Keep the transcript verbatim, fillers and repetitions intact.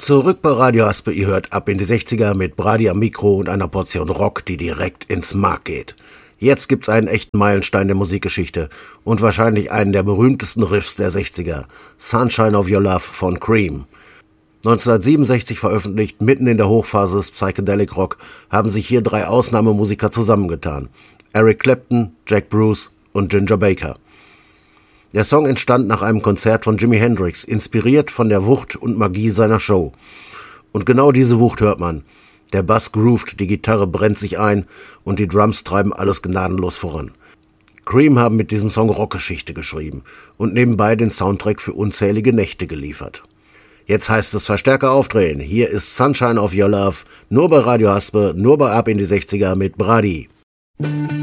Zurück bei Radio Haspe, ihr hört Ab in die sechziger mit Brady am Mikro und einer Portion Rock, die direkt ins Mark geht. Jetzt gibt's einen echten Meilenstein der Musikgeschichte und wahrscheinlich einen der berühmtesten Riffs der sechziger. Sunshine of Your Love von Cream. neunzehnhundertsiebenundsechzig veröffentlicht, mitten in der Hochphase des Psychedelic Rock, haben sich hier drei Ausnahmemusiker zusammengetan. Eric Clapton, Jack Bruce und Ginger Baker. Der Song entstand nach einem Konzert von Jimi Hendrix, inspiriert von der Wucht und Magie seiner Show. Und genau diese Wucht hört man. Der Bass groovt, die Gitarre brennt sich ein und die Drums treiben alles gnadenlos voran. Cream haben mit diesem Song Rockgeschichte geschrieben und nebenbei den Soundtrack für unzählige Nächte geliefert. Jetzt heißt es Verstärker aufdrehen. Hier ist Sunshine of Your Love, nur bei Radio Haspe, nur bei Ab in die sechziger mit Brady.